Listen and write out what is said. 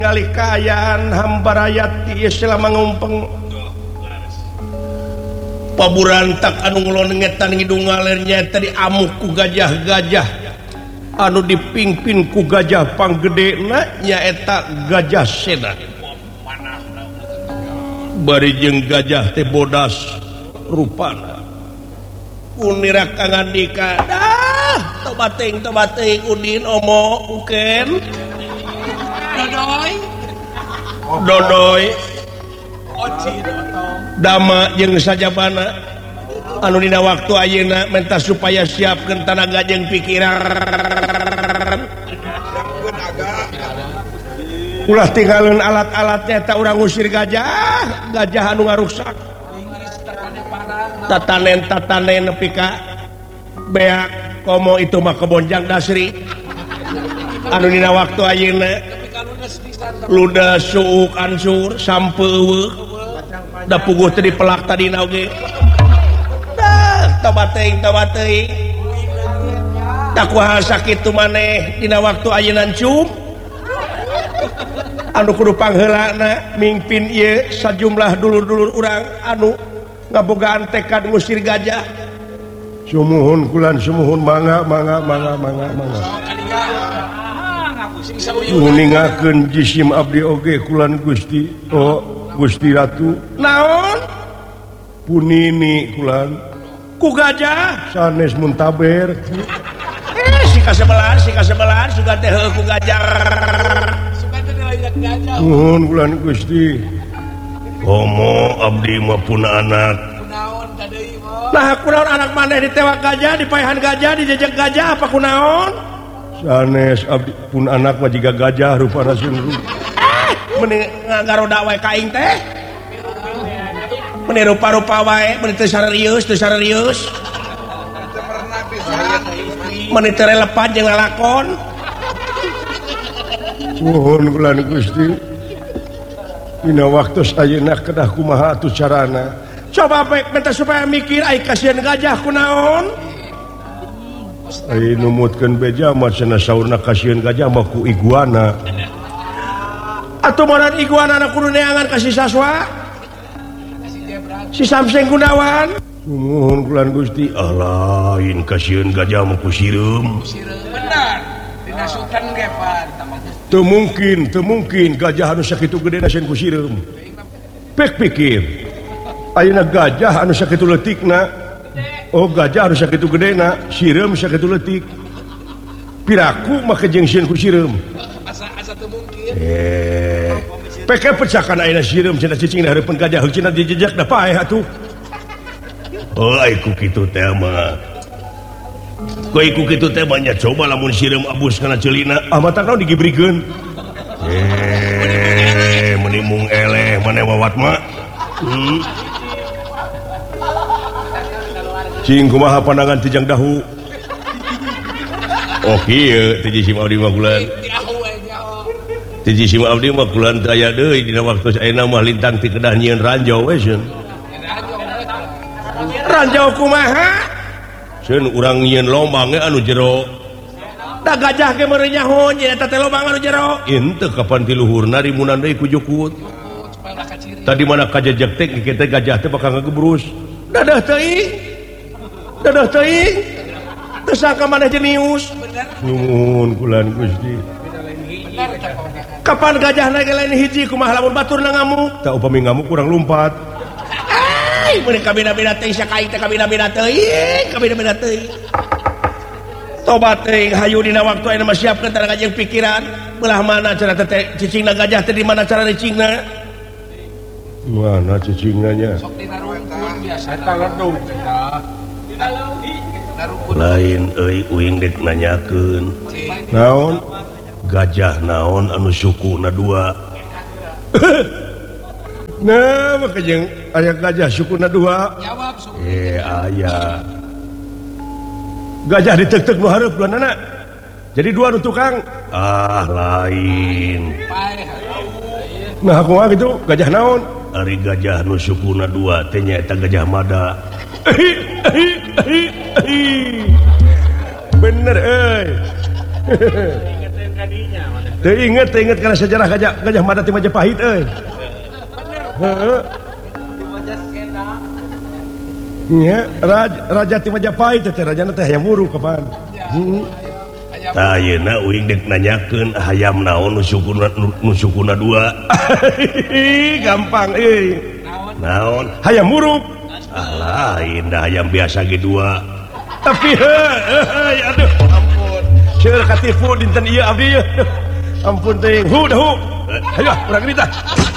kali kaayaan hambarayati selama ngumpeng paburantak anu ngulonengetan ngidung ngalernya tadi amuk ku gajah-gajah anu dipimpin ku gajah panggedena nyaeta gajah Seda bari jeung gajah teh bodas rupana unirakangan dika tobateng udin omo uken Dodoy dama jeung sajabana anu dina waktu ayeuna menta supaya siapkeun tanaga jeung pikiran ulah tinggalin alat-alatnya tak urang ngusir gajah anu ngarusak tatanen nepi ka beak komo itu mah kebonjang dasri anu dina waktu ayeuna ludah suuk ansur sampeueuh da puguh teh dipelak tadina oge tobat teuing da kumaha sakitu maneh dina waktu ayeuna cum anu kudu pangheulana mingpin ieu sajumlah dulur-dulur urang anu ngabogaan tekad ngusir gajah sumuhun kulan sumuhun mangga nguningakeun jisim abdi oge kulan Gusti Gusti Ratu naon punini kulan ku gajah sanes muntaber si kasebelar suga teh ku gajah nuhun kulan Gusti komo abdi mah pun anak nah kunaon anak maneh ditewak gajah dipaehan gajah dijejek gajah apa kunaon sanes abdi pun anak mah jiga gajah rupana sungguh meni ngaroda wae ka aing teh meni rupa-rupa wae meni teu sarerius meni teu relevan jeung lalakon nuhun kulan Gusti dina waktu ayeuna kedah kumaha atuh carana coba bae minta supaya mikir ai kasihan gajah kunaon ai numutkeun beja mah cenah saurna kasihan gajah mah ku iguana atuh moran iguana na kudu neangan ka si Saswa si Samseng Gunawan nuhun kulan Gusti lain kasihan gajah mah ku sireum benar dinasukan ge pan teu mungkin gajah anu sakitu gedena sieun ku sireum pek pikir ayeuna gajah anu sakitu leutikna gajah anu sakitu gedena sireum sakitu leutik piraku mah jeung sieun ku sireum asa teu mungkin peke pecakan ayeuna sireum cenah cicingna hareupeun gajah cenah dijejak da paeh atuh ai ku kitu teh mah ku kitu teh banyak coba lamun sireum abus kana ceulina mata naon digibrikeun meni mung eleh maneh wawat mah cing kumaha pandangan tijang dahu kieu ti jisim abdi mah kulan ti jisim abdi mah kulan teu aya deui dina waktu ayeuna mah lintang ti kedah nyieun ranjau we seun ranjau kumaha seun urang nyieun lombang anu jero da gajah ge meureun nyaho nya eta teh lombang anu jero henteu kapan ti luhurna rimunan deui ku jukut tadi mana kajejeg teh kitu gajah teh bakal ngagebrus dadah teuing teu sangka maneh jenius nuhun kulan Gusti kapan gajahna ge lain hiji kumaha lamun baturna ngamuk tah upami ngamuk urang lumpat meureun kabina-bina teh sakaing teh kabina-bina teuing tobat teuing hayu dina waktu ayeuna mah siapkeun tanaga jeung pikiran belah mana cara teh cicingna gajah teh di mana cara cicingna mana cicingna nya sok dina rungkun biasa eta ledung lain euy uing dek nanyakeun naon gajah naon anu sukuna dua nah maka jeung aya gajah sukuna dua jawab suku aya gajah diteuk-teuk nu hareup duanana jadi dua nu tukang lain nah kumaha kitu gajah naon ari gajah nu sukuna dua teh nyaeta gajah mada bener euy inget karena sejarah Gajah Mada di Majapahit Raja di Majapahit raja teh hayam wuru kapan nanyakeun hayam naon nusukuna dua gampang naon hayam muruk lain dah hayam biasa dua tapi aduh ampun seueur katifu dinten ieu abdi ampun teh hu ayo urang kita